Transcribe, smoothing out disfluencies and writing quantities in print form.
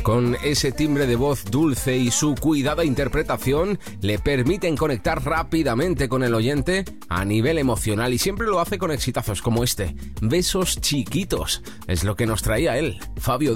Con ese timbre de voz dulce y su cuidada interpretación le permiten conectar rápidamente con el oyente a nivel emocional y siempre lo hace con exitazos como este. Besos chiquitos es lo que nos traía él, Fabio